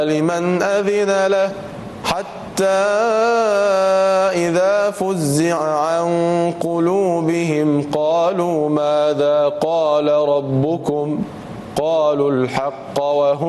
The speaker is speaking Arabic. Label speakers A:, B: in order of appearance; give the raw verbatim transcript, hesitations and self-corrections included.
A: لمن أذن له حتى إذا فزع عن قلوبهم قالوا ماذا قال ربكم قالوا الحق وهم